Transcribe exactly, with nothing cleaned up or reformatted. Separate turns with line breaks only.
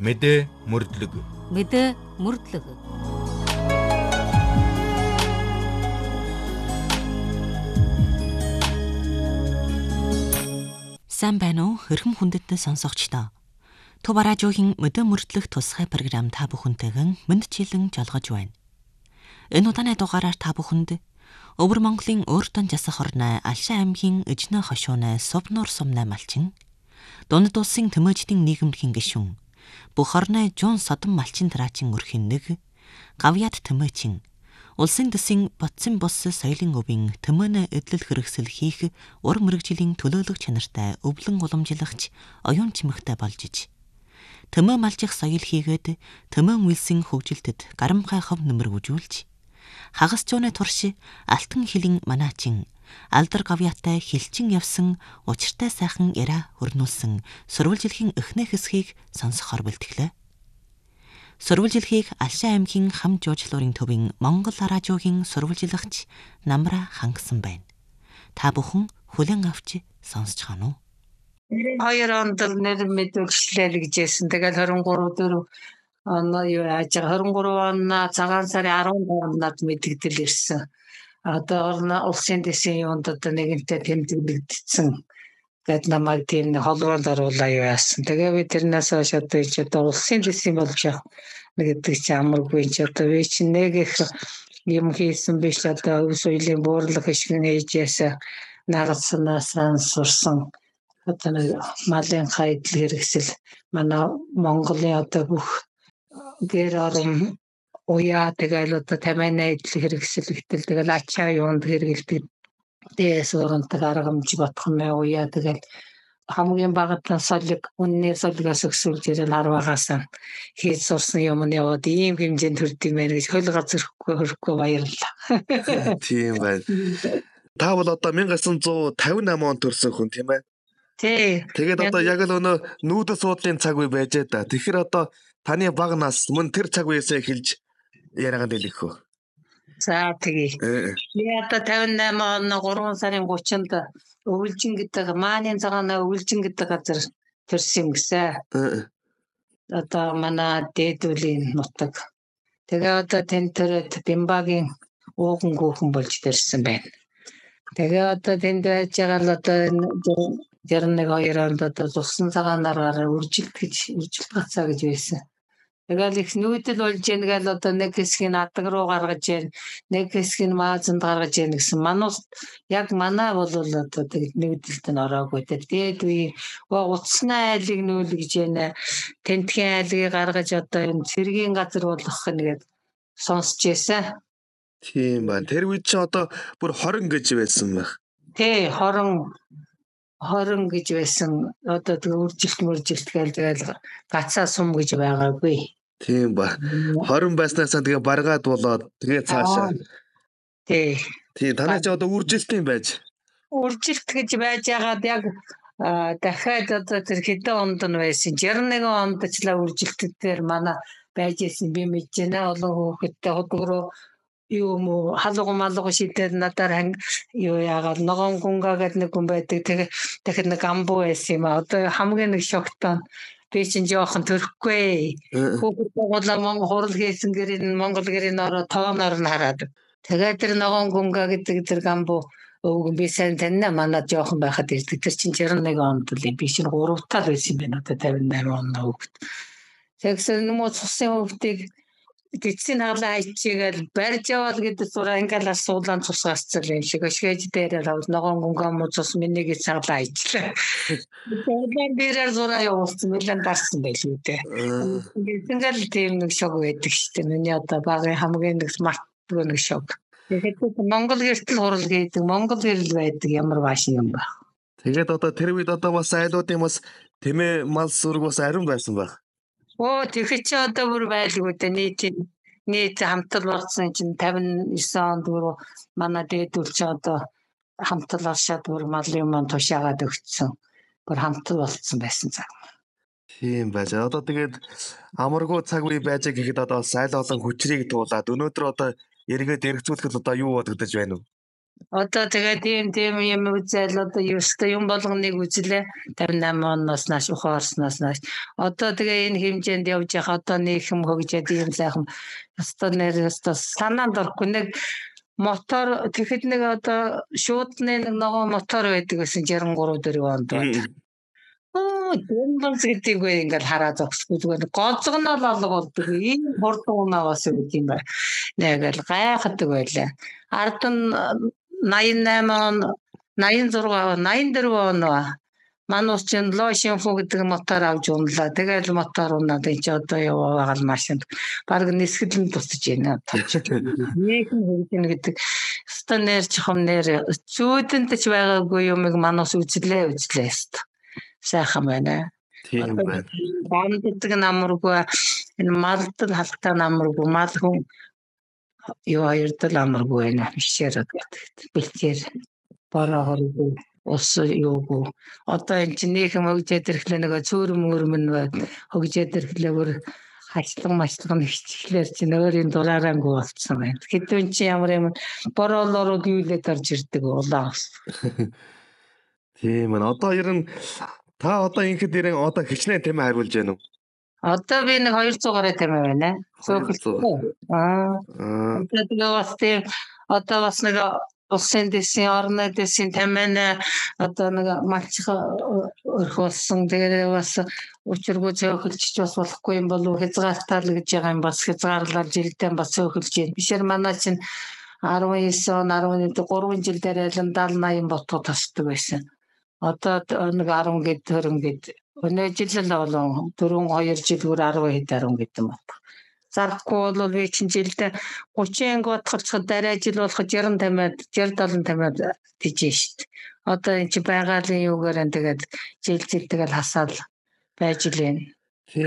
мэдээ мөрдлөг.
мэдээ мөрдлөг. Сайн байна уу? Хэрхэн хүндэтгэл сонсогчдоо. Төв радиогийн мэдээ мөрдлөх тусгай програм та бүхэнтэйгэн мэндчилэн жолгож байна. Энэ удааны дугаараар та бүхэнд Өвөр Монголын өөртөө жасах орны Алшаа аймгийн Эжнэ хошууны Сувнуур сумнай малчин, Дунд улсын Тэмээждийн нийгэмлэгийн гишүүн, бүх орны Жуун Содон малчин траачин өрхийн нэг, Гавьяат Тэмээчин, улсын дэсийн Ботсон бус соёлын өвийн Тэмээнэ эдлэл хэрэгсэл хийх ур мэргэжлийн төлөөлөх чанартай өвлөн уламжлагч оюун чимэгтэй болж иж, Тэмээ малжих соёл хийгээд Тэмээн үйлсийн хөгжилтэд гарамгай хов нэмэргүүжүүлж, хагас чууны турш алтан хилэн манаачин алдар гавьяатай хилчин явсан учиртай сайхан яриа хөрнүүлсэн сурвалжилхийн эхнээ хэсгийг сонсохоор бэлтгэлээ. Сурвалжилхийг Алшаа аймгийн хам жуулчлалын төвийн Монгол радиогийн сурвалжлагч Намра хангасан байна. Та бүхэн хүлээн авч сонсож байна уу?
Хоёр онд нэр мэдүүлэлээ гэжсэн. Тэгэл двадцать три дөрөв оноо юу яаж двадцать три оноо цагаан сарын арван над мэдэгдэл ирсэн. Одоо орны улсын дэсийн юунд одоо нэгэнтээ тэмдэглэгдсэн. Гэт намайг тийм нэг холбоонд оруулаа юу яасан. Тэгээ би тэрнээс хойш одоо ич одоо улсын дэсийн болж явах нэг гэдэг чи амаргүй ч одоо би чи нэг их юм хийсэн биш одоо өв соёлын буурлах хишгэн ээжээс нагацснаас сурсан. Одоо нэг малын хайдл хэрэгсэл манай Монголын одоо бүх гэр орон уяа тэгэл одоо тамина идэл хэрэгсэл ихтэл тэгэл ачаа юунд хэрэгэлдэг дээс урамтаг аргамж бодох юм уяа тэгэл хамгийн багтаа солиг үнний солигоос өсвөлж ирэл харвагаас хийж сурсан юм нь яваад ийм хэмжээнд төрдөг мэн гэж хөл газар хөрөхгүй баярлалаа.
Тийм байна. Та бол одоо 천ix cinque cinquantotto онд төрсөн хүн тийм ээ?
Тий.
Тэгээд одоо яг л өнөө нүүдэл суудлын цаг үе байж та. Тэгэхээр одоо таны баг нас мөн тэр цаг үеэсээ эхэлж яриагаан дэлгэх үү?
За тэгье. Би одоо cinquantotto оны гурван сарын гуравчнд Өвөлжин гэдэг Мааны цагаана Өвөлжин гэдэг газар төрсөн юм гэсэн. Одоо манай дээдүүлийн нутаг. Тэгээ одоо тэн төрөд Бимбагийн ууган гүүхэн болж төрсөн байна. Тэгээ одоо тэнд байж байгаа л одоо жаран нэг хоёр онд одоо зусан цагаанаар үржилтгэж үржилт гацаа гэж байсан. Тэгэл их нүүдэл болж яаг л одоо нэг хэсгийг адаг руу гаргаж яаг, нэг хэсгийг маазанд гаргаж яаг гэсэн. Манус яг манаа бол одоо нүүдэлд нь ороогүй. Тэгээд үе утасны айлыг нүүлгэж яана. Тентхийн айлыг гаргаж одоо энэ цэргийн газар болгох нэгэд сонсч байсан.
Тийм байна. Тэр үед чи одоо бүр хорон гэж байсан байх.
Тий, хорон хорон гэж байсан. Одоо тэг үржилт мөржилт гээл тэгэл гацаа сум гэж байгаагүй.
Тийм ба. хорон байснаас тэгээ баргаад болоод тэгээ цаашаа.
Тий.
Тий, танай ч одоо үржилтийн байж.
Үржилт гэж байж байгаад яг дахиад одоо тэр хэдэн онд нь байсан. шестьдесят один онд ч л үржилтээр манай байж исэн би мэдэж байна. Олон хүүхэдтэй ходог руу юу мо халуун малгуу шидээр надаар юу яагаад ногоон гунгаа гэдэг нэг хүн байдаг. Тэгээ дахиад нэг амбуу байсан юм а. Одоо хамгийн нэг шоктон би чинь жоохон төрөхгүй. Хүүхдүүд болоо Монгол хурал хийсэн гэрийн Монгол гэрийн ороо тооноор нь хараад. Тэгээд тэр ногоон гунгаа гэдэг тэр амбуу өвгөн би сайн таньна манай жоохон байхад ирдэг. Тэр чинь шестьдесят один онд л би чинь гуравтаа л байсан юм байна. Одоо cinquantotto оны хүүхд. Тэгсэн юм уу цусын хүүхдийг гитсийн хаглаа айчигээл барьж явал гэдэг зураа ингээл асуулан цусгасцал юм шиг өшгөөж дээрээ авал ногоон гунгаа муу цус миний гэж хаглаа айчлаа. Тэгээд дээрээ зураа явуулсан мэлэн дарсан байл үү те. Ингээл тийм нэг шог байдаг шүү дээ. Миний одоо багын хамгийн нэг мартгүй нэг шог. Тэгээд Монгол гэртэл хурал гэдэг Монгол гэрэл байдаг ямар бааш юм бэ.
Тэгээд одоо тэр үед одоо бас айлуудын бас тэмээ мал сүрэг бас ариун байсан байх.
Оо тэгэхээр чи одоо бүр байлгүй дээ нийт нийт хамтал болсон чинь cinquantanovь онд бүр манай дээдүүл чи одоо хамтал оршаад бүр малын маань тушаагаад өгцсөн. Бүр хамтал болцсон байсан цаг.
Тийм байж. Одоо тэгээд амаргүй цаг үе байж гэхэд одоо сайл олон хүчрийг туулаад өнөөдөр одоо эргээд эргцүүлэхэд одоо юу бодогдож байна вэ?
Одоо тэгээ тийм тийм юм үзэл одоо ёстой юм болгоныг үзлээ тавин восемь оноос нааш ухаарснаас нааш одоо тэгээ энэ хэмжээнд явж явах одоо нэг юм хөгжөөд юм сайхан ёстой нэр ёстой санаанд орохгүй нэг мотор тэгэхэд нэг одоо шуудны нэг нөгөө мотор байдаг гэсэн шестьдесят три дөрөв онд бат. Аа дэмбэлс гэдэг үе ингээд хараа зогсгүй зүгээр гозгонол алга болдог ийм хурдуунаас үг юм байна. Нэг л гайхдаг байлаа. Ард нь восемьдесят восемь он восемьдесят шесть восемьдесят четыре он манус чин лошинфу гэдэг мотор авч унлаа. Тэгэл мотор унаад энэ ч одоо яваагаал машинд баг нисгэлэн тусаж байна. Нэг нь хөгжин гэдэг өстө нэр чухам нэр зүйдэнд ч байгаагүй юмыг манус үзлээ үзлээ өстө. Сайхан байна.
Тийм байна.
Бамддаг намргүй энэ малдал халтаа намргүй мал хүн юу хоёрдол амаргүй байна. Бишээр бэлчээр бараа хоргүй ус юугүй. Одоо энэ чинь нэг юм хөгжөөд ирэхлээр нэг цөөрөм мөрмөн байд хөгжөөд ирэхлээр хачлан мачлан хичгэлэр чинь өөрийн дураарангүй болцсон байна. Хэдэн чи ямар юм бороолороо гүйлээд орж ирдэг улаан.
Тийм ээ. Одоо ер нь та одоо инхэд ирэн одоо хичнээн тэмээ хариулж байна уу?
Одоо би нэг двести гараа тэмээ байна. Цөөхөлтэй. Аа. Одоо тэгээ бас тийм одоо бас нэг улсын дэсийн орны дэсийн тэмээ одоо нэг малчих өрхөсөн тэгээ бас учиргүй цөөхөлч бас болохгүй юм болов хязгаартал гэж байгаа юм бас хязгаарлал жилдээ бас цөөхөлж байна. Бишэр манай чинь десять он eleven он три жил дээр айлан seventy eighty ботгоо тасдаг байсан. Одоо нэг ten гэд төрөн гэд өнөө жил л болон four two жил бүр ten хэд гэдэг юм байна. Зарахгүй бол би чинь жилдээ thirty бодхолцоход дараа жил болох sixty тамиад sixty seventy тамиад тийж шít. Одоо энэ чи байгалийн юугаар энэ тэгээд жил жил тэгэл хасаал байж лээ.